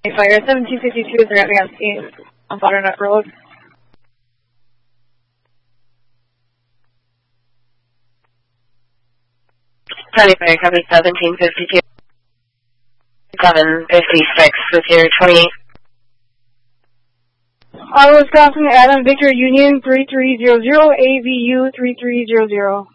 Fire 1752 is wrapping up steam on Butternut Road. County Fire Company 1752, 756 with your 28. Wisconsin, Adam Victor Union 3300, AVU 3300.